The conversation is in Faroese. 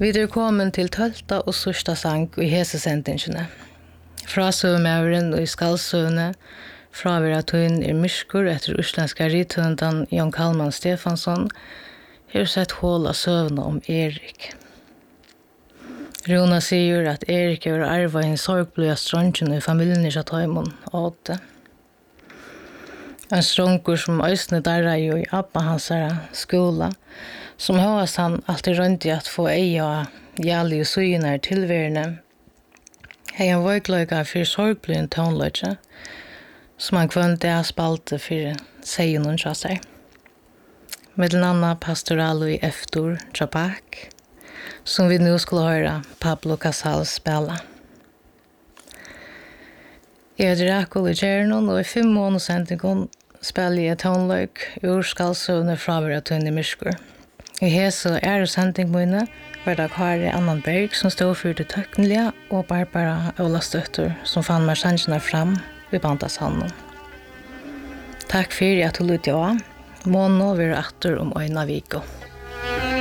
Vi er kommet til 12. og sørste sang i hesesendingene. Fra søvmæveren og i skallsøvne, fra Veratøyen myrskur etter uslandska rithundan Jan Kalman Stefansson, har sett hål av søvne om Erik. Rona sier at Erik er arva en sorgbløya strongen i familien i Taimon, Åte. En strongur som øysne darra jo i Abba hansara skola, som høyast han alltid rundt i at få eia og jali og suyene tilværende. Hei en vøykløyga for sorgbløyen tånløyga, som han kvønte jeg spalte for seien og tja seg. Mellom annet pastoral i Eftor Trabak, som vi nu skulle høre Pablo Casals spela. Jeg er Rakul i Kjernon, og i 5 måneder sendingen spiller jeg tånløyg ur skallsøvne fra Veratøyen myrskur. I hese sendingmøyne var det Kari Annanberg som stod for det tøkkelige, og Barbara Ola Støtter som fann meg sangene fram i bandasanden. Takk for at du lytte av. Månå vil atter om øyne viko.